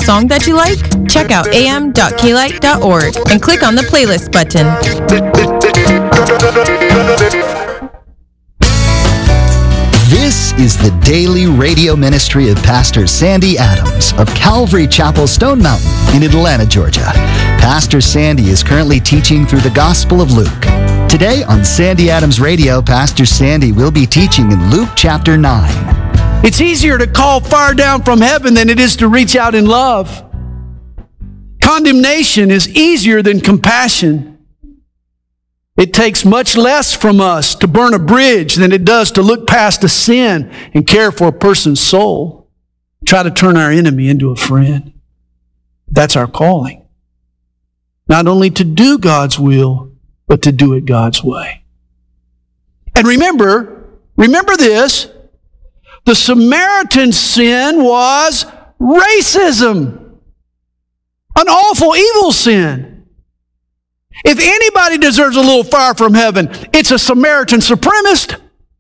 song that you like? Check out am.klight.org and click on the playlist button. This is the daily radio ministry of Pastor Sandy Adams of Calvary Chapel, Stone Mountain in Atlanta, Georgia. Pastor Sandy is currently teaching through the Gospel of Luke. Today on Sandy Adams Radio, Pastor Sandy will be teaching in Luke chapter 9. It's easier to call fire down from heaven than it is to reach out in love. Condemnation is easier than compassion. It takes much less from us to burn a bridge than it does to look past a sin and care for a person's soul. Try to turn our enemy into a friend. That's our calling. Not only to do God's will, but to do it God's way. And remember this, the Samaritan's sin was racism. An awful, evil sin. If anybody deserves a little fire from heaven, it's a Samaritan supremacist.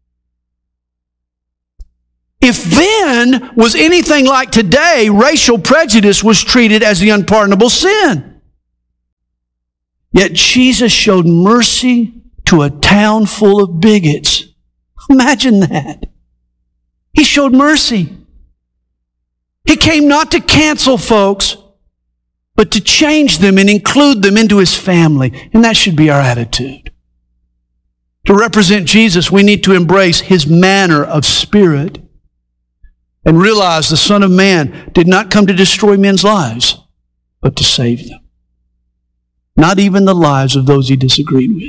If then was anything like today, racial prejudice was treated as the unpardonable sin. Yet Jesus showed mercy to a town full of bigots. Imagine that. He showed mercy. He came not to cancel folks, but to change them and include them into His family. And that should be our attitude. To represent Jesus, we need to embrace His manner of spirit and realize the Son of Man did not come to destroy men's lives, but to save them. Not even the lives of those He disagreed with.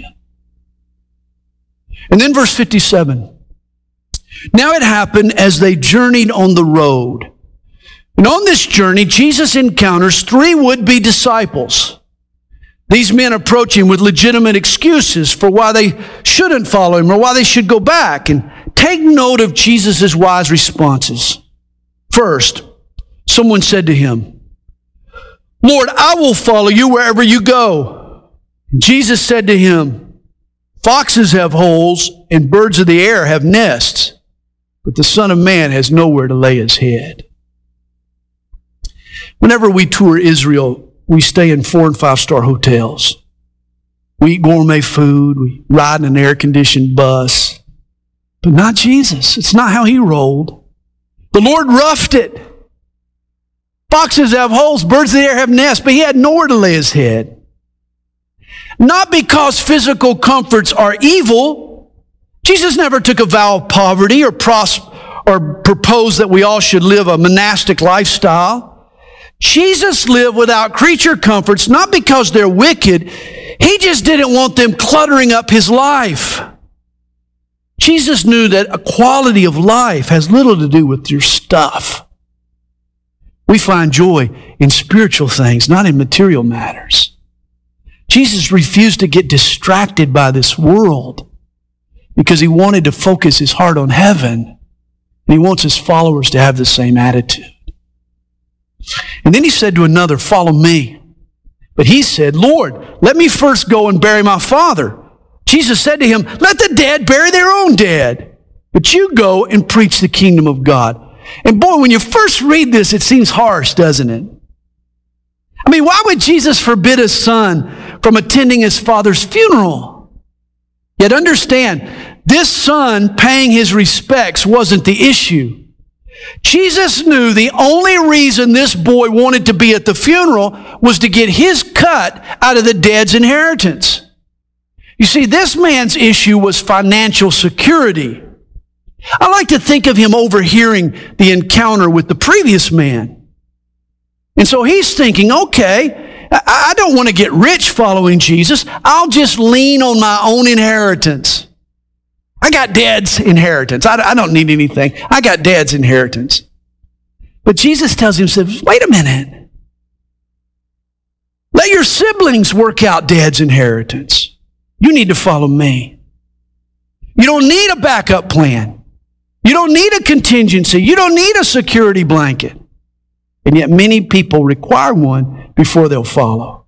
And then verse 57. Now it happened as they journeyed on the road. And on this journey, Jesus encounters 3 would-be disciples. These men approach Him with legitimate excuses for why they shouldn't follow Him or why they should go back. And take note of Jesus' wise responses. First, someone said to Him, Lord, I will follow you wherever you go. And Jesus said to him, foxes have holes and birds of the air have nests, but the Son of Man has nowhere to lay His head. Whenever we tour Israel, we stay in 4- and 5-star hotels. We eat gourmet food. We ride in an air-conditioned bus. But not Jesus. It's not how He rolled. The Lord roughed it. Foxes have holes, birds of the air have nests, but He had nowhere to lay His head. Not because physical comforts are evil. Jesus never took a vow of poverty or proposed that we all should live a monastic lifestyle. Jesus lived without creature comforts, not because they're wicked. He just didn't want them cluttering up His life. Jesus knew that a quality of life has little to do with your stuff. We find joy in spiritual things, not in material matters. Jesus refused to get distracted by this world because He wanted to focus His heart on heaven. And He wants His followers to have the same attitude. And then He said to another, follow me. But he said, Lord, let me first go and bury my father. Jesus said to him, let the dead bury their own dead. But you go and preach the kingdom of God. And boy, when you first read this, it seems harsh, doesn't it? I mean, why would Jesus forbid His son from attending his father's funeral? Yet understand, this son paying his respects wasn't the issue. Jesus knew the only reason this boy wanted to be at the funeral was to get his cut out of the dead's inheritance. You see, this man's issue was financial security. I like to think of him overhearing the encounter with the previous man. And so he's thinking, okay, I don't want to get rich following Jesus. I'll just lean on my own inheritance. I got Dad's inheritance. I don't need anything. I got Dad's inheritance. But Jesus tells him, says, wait a minute. Let your siblings work out Dad's inheritance. You need to follow me. You don't need a backup plan. You don't need a contingency. You don't need a security blanket. And yet many people require one before they'll follow.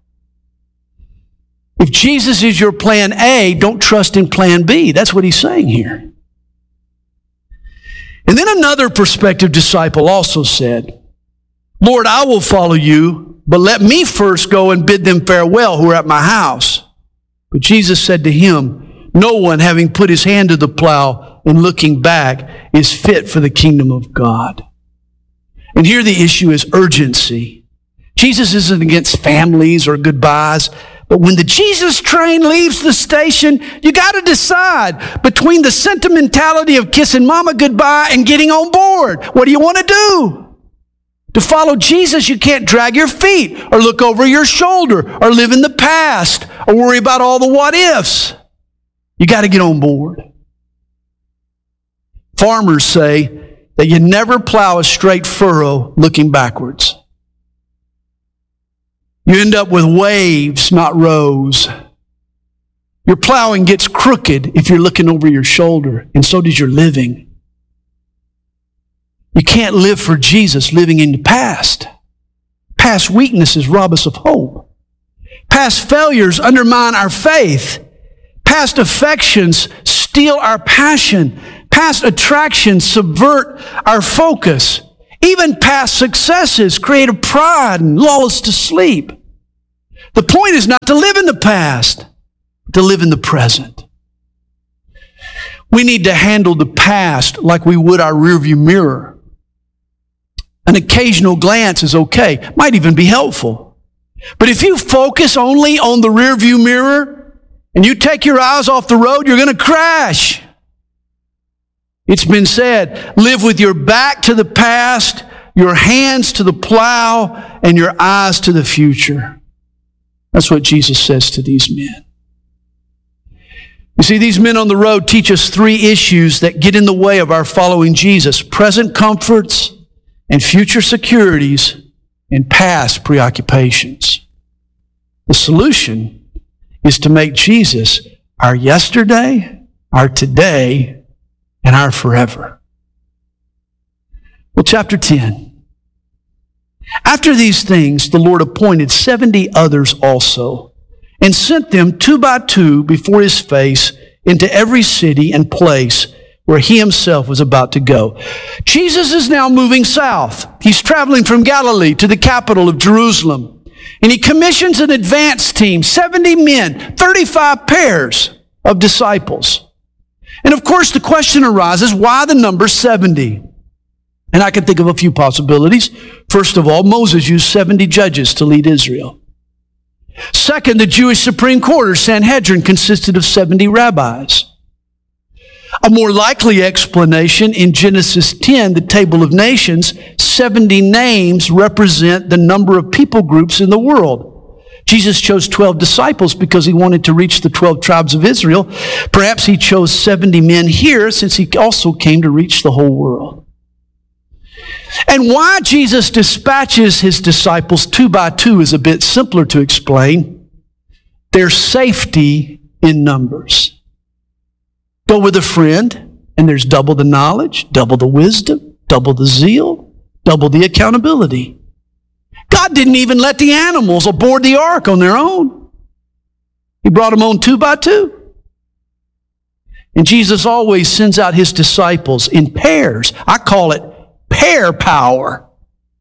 If Jesus is your plan A, don't trust in plan B. That's what He's saying here. And then another prospective disciple also said, Lord, I will follow you, but let me first go and bid them farewell who are at my house. But Jesus said to him, no one, having put his hand to the plow and looking back, is fit for the kingdom of God. And here the issue is urgency. Jesus isn't against families or goodbyes, but when the Jesus train leaves the station, you got to decide between the sentimentality of kissing mama goodbye and getting on board. What do you want to do? To follow Jesus, you can't drag your feet or look over your shoulder or live in the past or worry about all the what ifs. You got to get on board. Farmers say that you never plow a straight furrow looking backwards. You end up with waves, not rows. Your plowing gets crooked if you're looking over your shoulder, and so does your living. You can't live for Jesus living in the past. Past weaknesses rob us of hope. Past failures undermine our faith. Past affections steal our passion. Past attractions subvert our focus. Even past successes create a pride and lull us to sleep. The point is not to live in the past, but to live in the present. We need to handle the past like we would our rearview mirror. An occasional glance is okay, might even be helpful. But if you focus only on the rearview mirror and you take your eyes off the road, you're going to crash. It's been said, live with your back to the past, your hands to the plow, and your eyes to the future. That's what Jesus says to these men. You see, these men on the road teach us three issues that get in the way of our following Jesus: present comforts and future securities and past preoccupations. The solution is to make Jesus our yesterday, our today, and our forever. Well, chapter 10. After these things, the Lord appointed 70 others also, and sent them 2 by 2 before his face into every city and place where he himself was about to go. Jesus is now moving south. He's traveling from Galilee to the capital of Jerusalem. And he commissions an advance team, 70 men, 35 pairs of disciples. And of course, the question arises, why the number 70? And I can think of a few possibilities. First of all, Moses used 70 judges to lead Israel. Second, the Jewish Supreme Court, or Sanhedrin, consisted of 70 rabbis. A more likely explanation, in Genesis 10, the Table of Nations, 70 names represent the number of people groups in the world. Jesus chose 12 disciples because he wanted to reach the 12 tribes of Israel. Perhaps he chose 70 men here since he also came to reach the whole world. And why Jesus dispatches his disciples 2 by 2 is a bit simpler to explain. There's safety in numbers. Go with a friend, and there's double the knowledge, double the wisdom, double the zeal, double the accountability. God didn't even let the animals aboard the ark on their own. He brought them on 2 by 2. And Jesus always sends out his disciples in pairs. I call it pair power.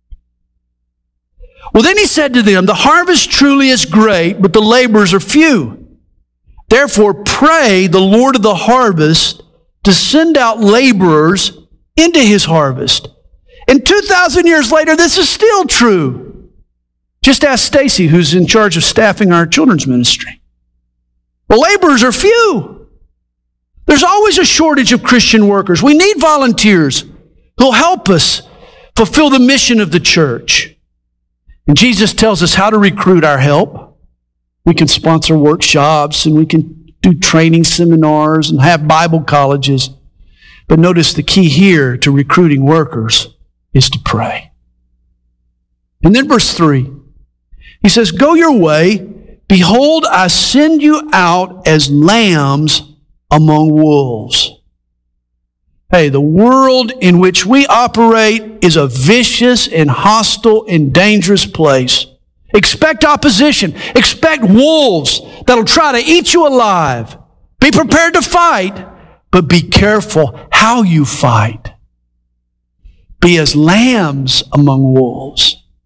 Well, then he said to them, the harvest truly is great, but the laborers are few. Therefore, pray the Lord of the harvest to send out laborers into his harvest. And 2,000 years later, this is still true. Just ask Stacy, who's in charge of staffing our children's ministry. The laborers are few. There's always a shortage of Christian workers. We need volunteers who'll help us fulfill the mission of the church. And Jesus tells us how to recruit our help. We can sponsor workshops and we can do training seminars and have Bible colleges. But notice the key here to recruiting workers is to pray. And then verse 3, he says, go your way. Behold, I send you out as lambs among wolves. Hey, the world in which we operate is a vicious and hostile and dangerous place. Expect opposition. Expect wolves that'll try to eat you alive. Be prepared to fight, but be careful how you fight. Be as lambs among wolves.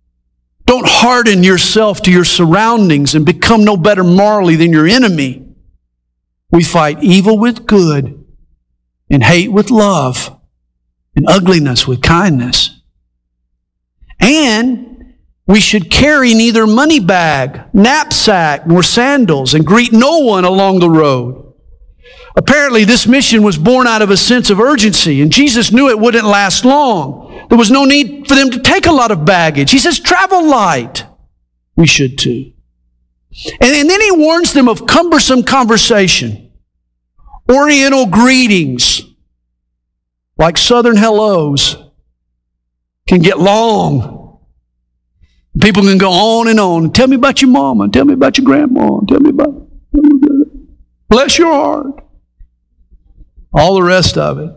Don't harden yourself to your surroundings and become no better morally than your enemy. We fight evil with good and hate with love and ugliness with kindness. And we should carry neither money bag, knapsack, nor sandals and greet no one along the road. Apparently, this mission was born out of a sense of urgency, and Jesus knew it wouldn't last long. There was no need for them to take a lot of baggage. He says, travel light. We should too. And then he warns them of cumbersome conversation, Oriental greetings, like Southern hellos, can get long. People can go on and on. Tell me about your mama. Tell me about your grandma. Tell me about, bless your heart. All the rest of it.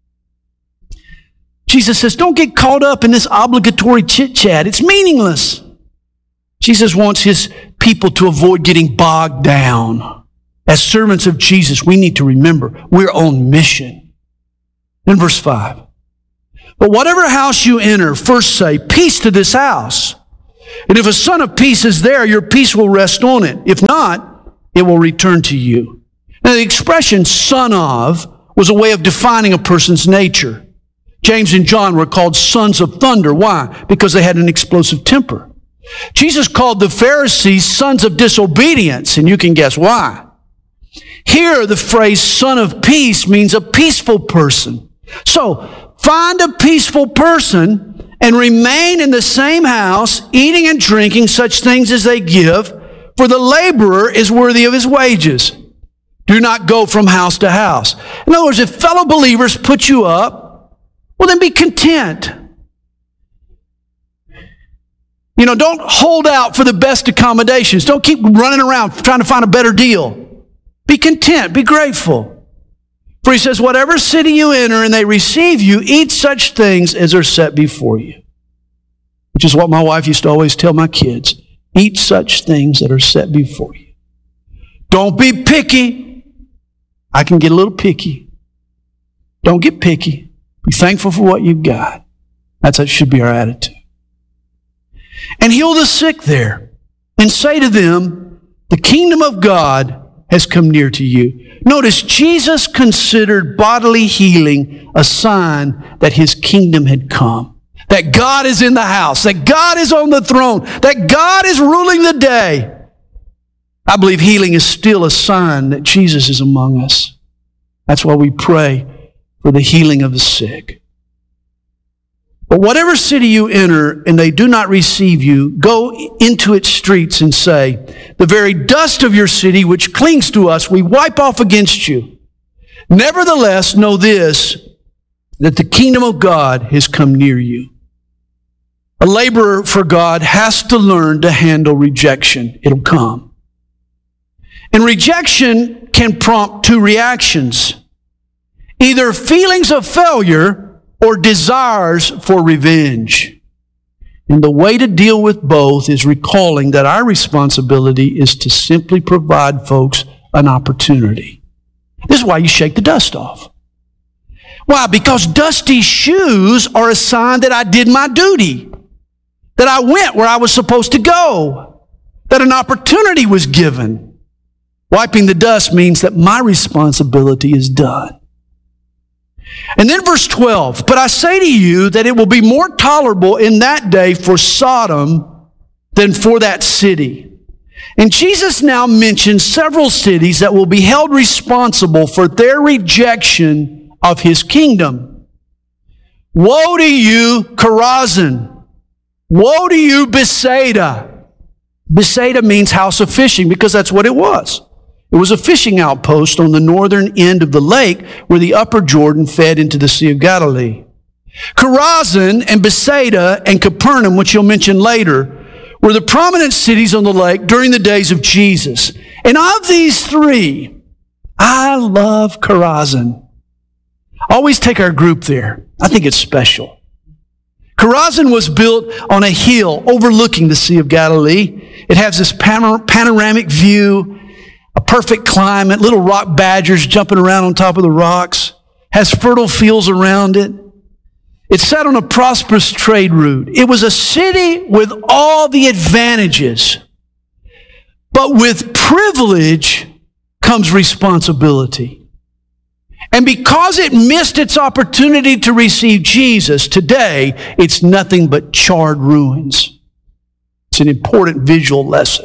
Jesus says, don't get caught up in this obligatory chit-chat. It's meaningless. Jesus wants his people to avoid getting bogged down. As servants of Jesus, we need to remember we're on mission. Then verse 5. But whatever house you enter, first say, peace to this house. And if a son of peace is there, your peace will rest on it. If not, it will return to you. Now, the expression son of was a way of defining a person's nature. James and John were called sons of thunder. Why? Because they had an explosive temper. Jesus called the Pharisees sons of disobedience, and you can guess why. Here, the phrase son of peace means a peaceful person. So, find a peaceful person and remain in the same house, eating and drinking such things as they give, for the laborer is worthy of his wages. Do not go from house to house. In other words, if fellow believers put you up, well, then be content. Don't hold out for the best accommodations. Don't keep running around trying to find a better deal. Be content. Be grateful. For he says, whatever city you enter and they receive you, eat such things as are set before you. Which is what my wife used to always tell my kids. Eat such things that are set before you. Don't be picky. I can get a little picky. Don't get picky. Be thankful for what you've got. That should be our attitude. And heal the sick there. And say to them, the kingdom of God has come near to you. Notice, Jesus considered bodily healing a sign that his kingdom had come. That God is in the house. That God is on the throne. That God is ruling the day. I believe healing is still a sign that Jesus is among us. That's why we pray for the healing of the sick. But whatever city you enter and they do not receive you, go into its streets and say, the very dust of your city which clings to us, we wipe off against you. Nevertheless, know this, that the kingdom of God has come near you. A laborer for God has to learn to handle rejection. It'll come. And rejection can prompt two reactions. Either feelings of failure or desires for revenge. And the way to deal with both is recalling that our responsibility is to simply provide folks an opportunity. This is why you shake the dust off. Why? Because dusty shoes are a sign that I did my duty. That I went where I was supposed to go. That an opportunity was given. Wiping the dust means that my responsibility is done. And then verse 12, but I say to you that it will be more tolerable in that day for Sodom than for that city. And Jesus now mentions several cities that will be held responsible for their rejection of his kingdom. Woe to you, Chorazin! Woe to you, Bethsaida! Bethsaida means house of fishing because that's what it was. It was a fishing outpost on the northern end of the lake where the upper Jordan fed into the Sea of Galilee. Chorazin and Bethsaida and Capernaum, which you'll mention later, were the prominent cities on the lake during the days of Jesus. And of these three, I love Chorazin. Always take our group there. I think it's special. Chorazin was built on a hill overlooking the Sea of Galilee. It has this panoramic view, a perfect climate, little rock badgers jumping around on top of the rocks, has fertile fields around it. It sat on a prosperous trade route. It was a city with all the advantages. But with privilege comes responsibility. And because it missed its opportunity to receive Jesus, today it's nothing but charred ruins. It's an important visual lesson.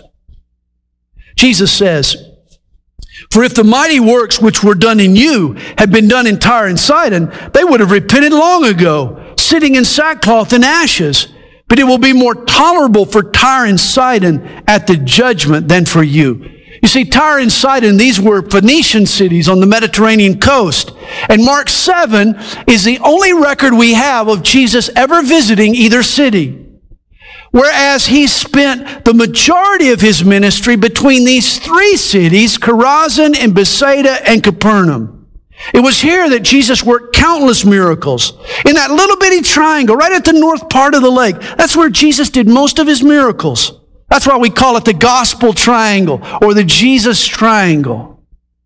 Jesus says, "For if the mighty works which were done in you had been done in Tyre and Sidon, they would have repented long ago, sitting in sackcloth and ashes. But it will be more tolerable for Tyre and Sidon at the judgment than for you." You see, Tyre and Sidon, these were Phoenician cities on the Mediterranean coast. And Mark 7 is the only record we have of Jesus ever visiting either city. Whereas he spent the majority of his ministry between these three cities, Chorazin and Bethsaida and Capernaum. It was here that Jesus worked countless miracles. In that little bitty triangle, right at the north part of the lake, that's where Jesus did most of his miracles. That's why we call it the Gospel Triangle or the Jesus Triangle.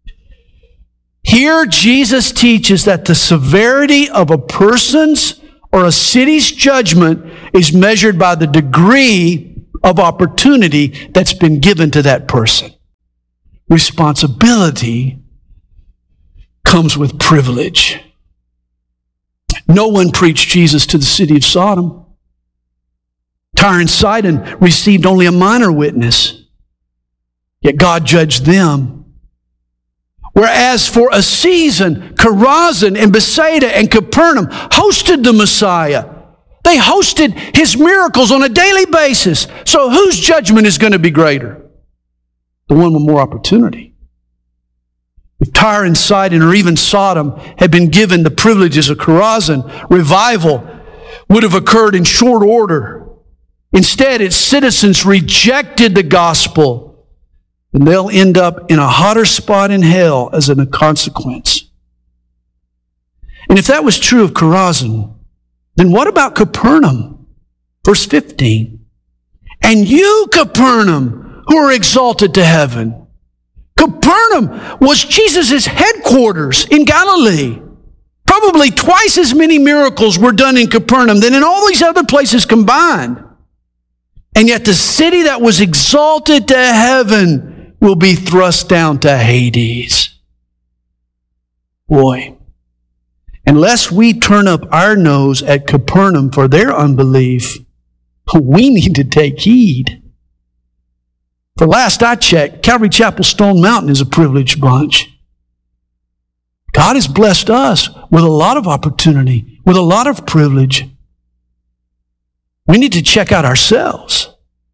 Here, Jesus teaches that the severity of a person's or a city's judgment is measured by the degree of opportunity that's been given to that person. Responsibility comes with privilege. No one preached Jesus to the city of Sodom. Tyre and Sidon received only a minor witness, yet God judged them. Whereas for a season, Chorazin and Bethsaida and Capernaum hosted the Messiah. They hosted his miracles on a daily basis. So whose judgment is going to be greater? The one with more opportunity. If Tyre and Sidon or even Sodom had been given the privileges of Chorazin, revival would have occurred in short order. Instead, its citizens rejected the gospel. And they'll end up in a hotter spot in hell as a consequence. And if that was true of Chorazin, then what about Capernaum? Verse 15. "And you, Capernaum, who are exalted to heaven." Capernaum was Jesus' headquarters in Galilee. Probably twice as many miracles were done in Capernaum than in all these other places combined. And yet the city that was exalted to heaven will be thrust down to Hades. Boy, unless we turn up our nose at Capernaum for their unbelief, we need to take heed. For last I checked, Calvary Chapel Stone Mountain is a privileged bunch. God has blessed us with a lot of opportunity, with a lot of privilege. We need to check out ourselves.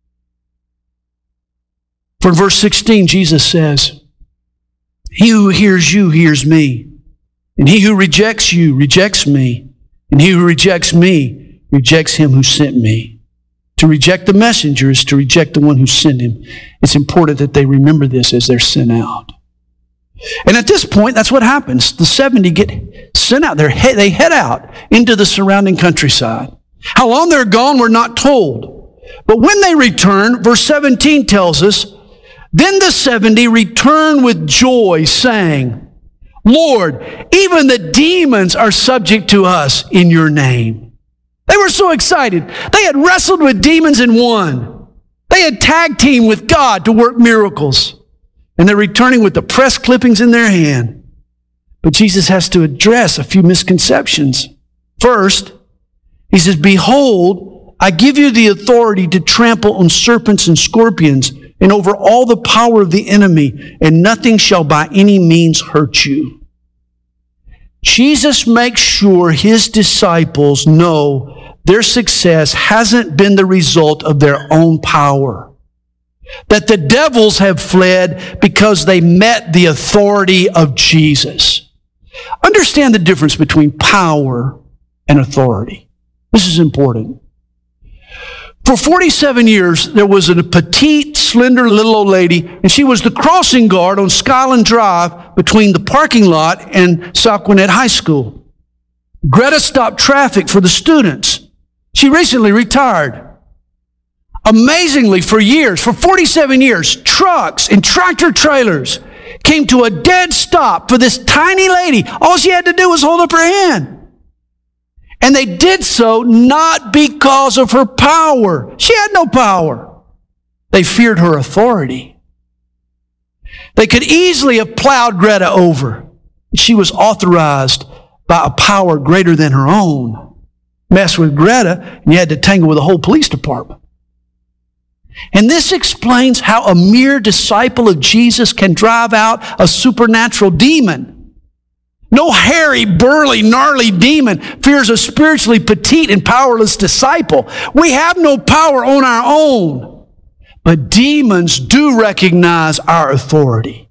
For in verse 16, Jesus says, "He who hears you hears me, and he who rejects you rejects me, and he who rejects me rejects him who sent me." To reject the messenger is to reject the one who sent him. It's important that they remember this as they're sent out. And at this point, that's what happens. The 70 get sent out. They head out into the surrounding countryside. How long they're gone, we're not told. But when they return, verse 17 tells us, "Then the 70 returned with joy, saying, 'Lord, even the demons are subject to us in your name.'" They were so excited. They had wrestled with demons and won. They had tag teamed with God to work miracles. And they're returning with the press clippings in their hand. But Jesus has to address a few misconceptions. First, he says, "Behold, I give you the authority to trample on serpents and scorpions and over all the power of the enemy, and nothing shall by any means hurt you." Jesus makes sure his disciples know their success hasn't been the result of their own power. That the devils have fled because they met the authority of Jesus. Understand the difference between power and authority. This is important. For 47 years, there was a petite, slender little old lady, and she was the crossing guard on Skyland Drive between the parking lot and South Gwinnett High School. Greta stopped traffic for the students. She recently retired. Amazingly, for years, for 47 years, trucks and tractor trailers came to a dead stop for this tiny lady. All she had to do was hold up her hand. And they did so not because of her power. She had no power. They feared her authority. They could easily have plowed Greta over. She was authorized by a power greater than her own. Mess with Greta, and you had to tangle with the whole police department. And this explains how a mere disciple of Jesus can drive out a supernatural demon. No hairy, burly, gnarly demon fears a spiritually petite and powerless disciple. We have no power on our own, but demons do recognize our authority.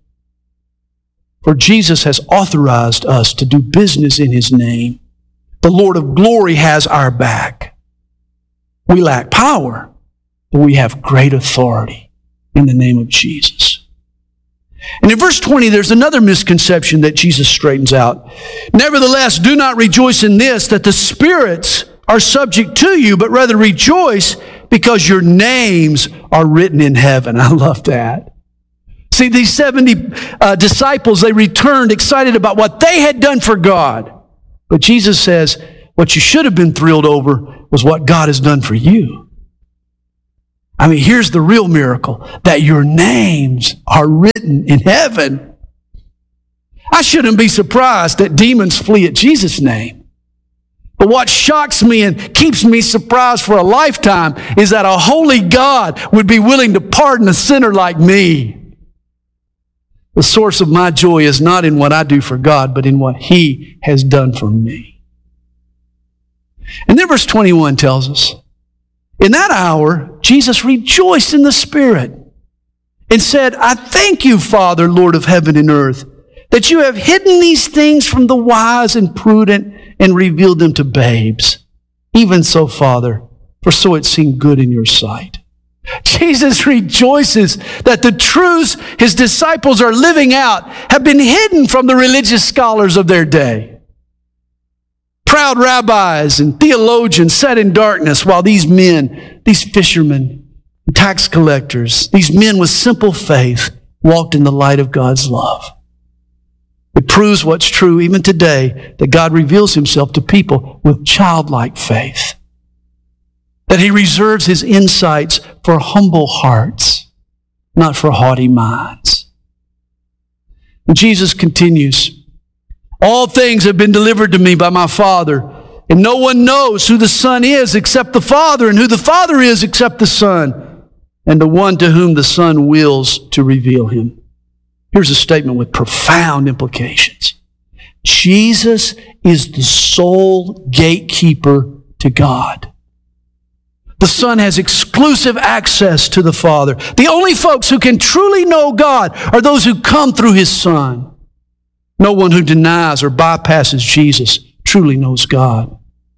For Jesus has authorized us to do business in His name. The Lord of glory has our back. We lack power, but we have great authority in the name of Jesus. And in verse 20, there's another misconception that Jesus straightens out. Nevertheless, do not rejoice in this, that the spirits are subject to you, but rather rejoice because your names are written in heaven. I love that. See, these 70 disciples, they returned excited about what they had done for God. But Jesus says, what you should have been thrilled over was what God has done for you. I mean, here's the real miracle, that your names are written in heaven. I shouldn't be surprised that demons flee at Jesus' name. But what shocks me and keeps me surprised for a lifetime is that a holy God would be willing to pardon a sinner like me. The source of my joy is not in what I do for God, but in what He has done for me. And then verse 21 tells us, in that hour, Jesus rejoiced in the Spirit and said, I thank you, Father, Lord of heaven and earth, that you have hidden these things from the wise and prudent and revealed them to babes. Even so, Father, for so it seemed good in your sight. Jesus rejoices that the truths His disciples are living out have been hidden from the religious scholars of their day. Proud rabbis and theologians sat in darkness while these men, these fishermen, tax collectors, these men with simple faith walked in the light of God's love. It proves what's true even today, that God reveals Himself to people with childlike faith. That He reserves His insights for humble hearts, not for haughty minds. And Jesus continues, all things have been delivered to me by my Father, and no one knows who the Son is except the Father, and who the Father is except the Son, and the one to whom the Son wills to reveal Him. Here's a statement with profound implications. Jesus is the sole gatekeeper to God. The Son has exclusive access to the Father. The only folks who can truly know God are those who come through His Son. No one who denies or bypasses Jesus truly knows God.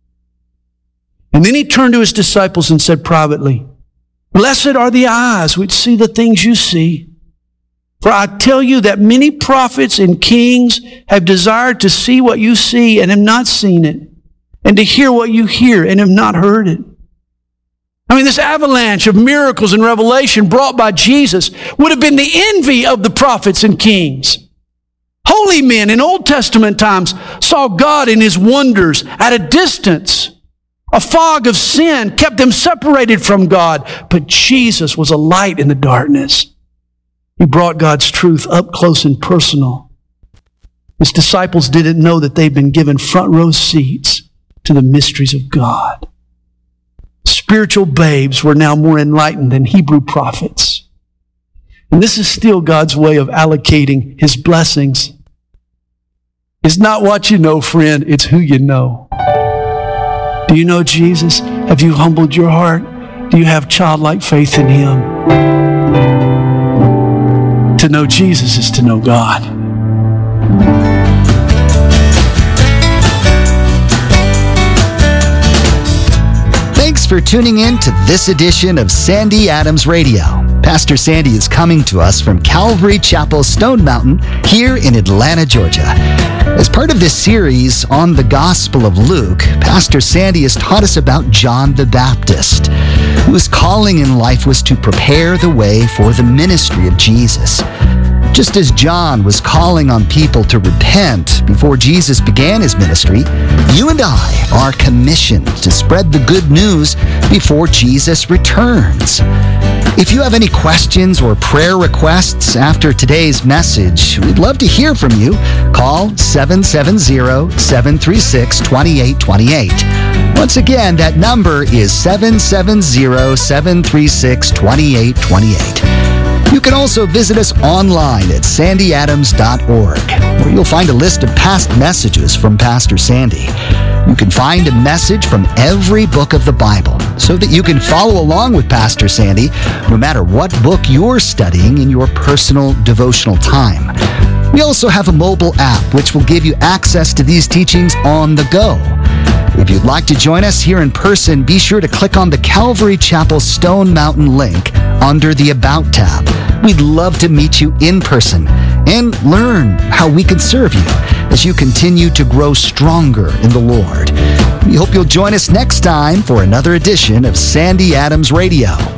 And then He turned to His disciples and said privately, blessed are the eyes which see the things you see. For I tell you that many prophets and kings have desired to see what you see and have not seen it, and to hear what you hear and have not heard it. I mean, this avalanche of miracles and revelation brought by Jesus would have been the envy of the prophets and kings. Holy men in Old Testament times saw God in His wonders at a distance. A fog of sin kept them separated from God, but Jesus was a light in the darkness. He brought God's truth up close and personal. His disciples didn't know that they'd been given front row seats to the mysteries of God. Spiritual babes were now more enlightened than Hebrew prophets. And this is still God's way of allocating His blessings. It's not what you know, friend. It's who you know. Do you know Jesus? Have you humbled your heart? Do you have childlike faith in Him? To know Jesus is to know God. Thanks for tuning in to this edition of Sandy Adams Radio. Pastor Sandy is coming to us from Calvary Chapel, Stone Mountain, here in Atlanta, Georgia. As part of this series on the Gospel of Luke, Pastor Sandy has taught us about John the Baptist, whose calling in life was to prepare the way for the ministry of Jesus. Just as John was calling on people to repent before Jesus began his ministry, you and I are commissioned to spread the good news before Jesus returns. If you have any questions or prayer requests after today's message, we'd love to hear from you. Call 770-736-2828. Once again, that number is 770-736-2828. You can also visit us online at sandyadams.org, where you'll find a list of past messages from Pastor Sandy. You can find a message from every book of the Bible so that you can follow along with Pastor Sandy no matter what book you're studying in your personal devotional time. We also have a mobile app which will give you access to these teachings on the go. If you'd like to join us here in person, be sure to click on the Calvary Chapel Stone Mountain link under the About tab. We'd love to meet you in person and learn how we can serve you as you continue to grow stronger in the Lord. We hope you'll join us next time for another edition of Sandy Adams Radio.